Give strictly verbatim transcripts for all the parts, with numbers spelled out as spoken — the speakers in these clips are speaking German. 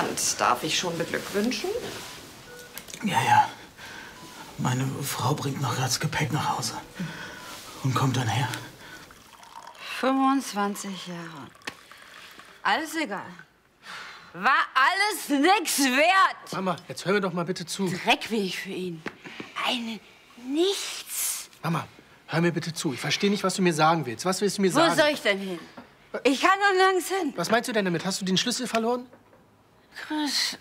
Roland, darf ich schon beglückwünschen? Ja, ja. Meine Frau bringt noch das Gepäck nach Hause und kommt dann her. fünfundzwanzig Jahre. Alles egal. War alles nix wert. Mama, jetzt hör mir doch mal bitte zu. Dreck wie ich für ihn. Ein Nichts. Mama, hör mir bitte zu. Ich verstehe nicht, was du mir sagen willst. Was willst du mir Wo sagen? Wo soll ich denn hin? Ich kann doch nirgends hin. Was meinst du denn damit? Hast du den Schlüssel verloren? Chris,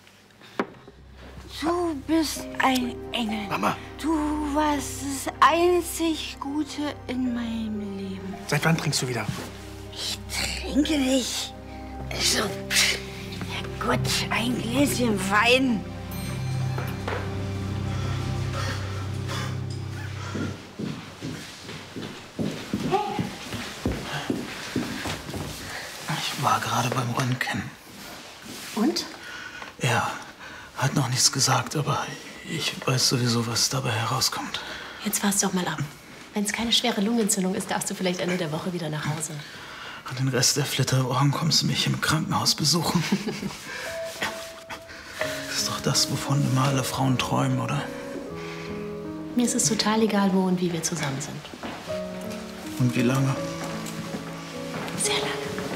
du bist ein Engel. Mama. Du warst das einzig Gute in meinem Leben. Seit wann trinkst du wieder? Ich trinke nicht. Also, ja gut, ein Gläschen Wein. Ich war gerade beim Röntgen. Und? Er hat noch nichts gesagt, aber ich weiß sowieso, was dabei herauskommt. Jetzt warte doch mal ab. Wenn es keine schwere Lungenentzündung ist, darfst du vielleicht Ende der Woche wieder nach Hause. Und den Rest der Flitterwochen kommst du mich im Krankenhaus besuchen. Das ist doch das, wovon immer alle Frauen träumen, oder? Mir ist es total egal, wo und wie wir zusammen sind. Und wie lange? Sehr lange.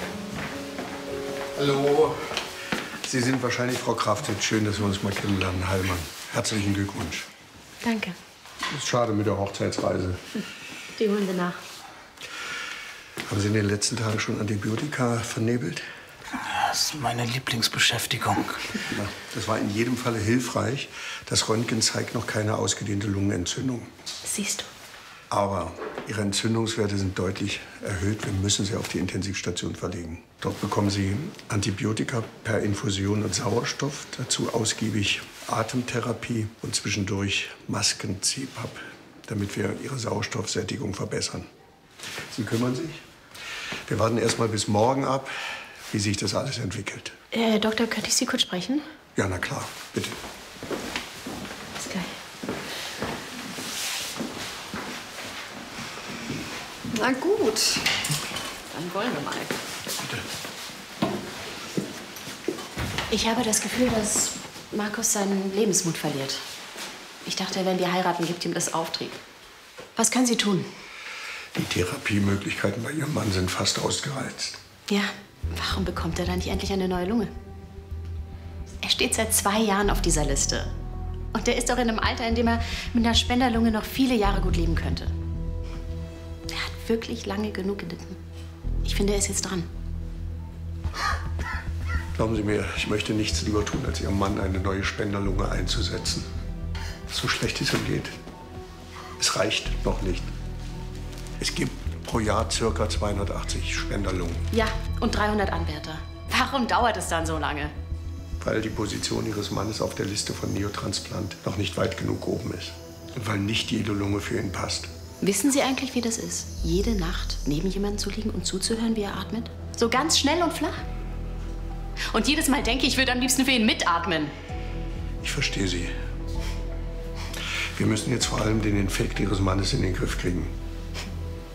Hallo. Sie sind wahrscheinlich Frau Kraftet. Schön, dass wir uns mal kennenlernen, Heilmann. Herzlichen Glückwunsch. Danke. Ist schade mit der Hochzeitsreise. Die holen wir nach. Haben Sie in den letzten Tagen schon Antibiotika vernebelt? Das ist meine Lieblingsbeschäftigung. Na, das war in jedem Falle hilfreich. Das Röntgen zeigt noch keine ausgedehnte Lungenentzündung. Siehst du. Aber Ihre Entzündungswerte sind deutlich erhöht. Wir müssen Sie auf die Intensivstation verlegen. Dort bekommen Sie Antibiotika per Infusion und Sauerstoff. Dazu ausgiebig Atemtherapie und zwischendurch Masken-C PAP, damit wir Ihre Sauerstoffsättigung verbessern. Sie kümmern sich. Wir warten erst mal bis morgen ab, wie sich das alles entwickelt. Äh, Doktor, könnte ich Sie kurz sprechen? Ja, na klar, bitte. Bis gleich. Na gut, dann wollen wir mal. Bitte. Ich habe das Gefühl, dass Markus seinen Lebensmut verliert. Ich dachte, wenn wir heiraten, gibt ihm das Auftrieb. Was können Sie tun? Die Therapiemöglichkeiten bei Ihrem Mann sind fast ausgereizt. Ja, warum bekommt er dann nicht endlich eine neue Lunge? Er steht seit zwei Jahren auf dieser Liste. Und er ist doch in einem Alter, in dem er mit einer Spenderlunge noch viele Jahre gut leben könnte. Er hat wirklich lange genug gelitten. Ich finde, er ist jetzt dran. Glauben Sie mir, ich möchte nichts lieber tun, als Ihrem Mann eine neue Spenderlunge einzusetzen. So schlecht es ihm geht. Es reicht noch nicht. Es gibt pro Jahr circa zweihundertachtzig Spenderlungen. Ja, und dreihundert Anwärter. Warum dauert es dann so lange? Weil die Position Ihres Mannes auf der Liste von Neotransplant noch nicht weit genug oben ist. Und weil nicht jede Lunge für ihn passt. Wissen Sie eigentlich, wie das ist, jede Nacht neben jemandem zu liegen und zuzuhören, wie er atmet? So ganz schnell und flach? Und jedes Mal denke ich, ich würde am liebsten für ihn mitatmen. Ich verstehe Sie. Wir müssen jetzt vor allem den Infekt Ihres Mannes in den Griff kriegen.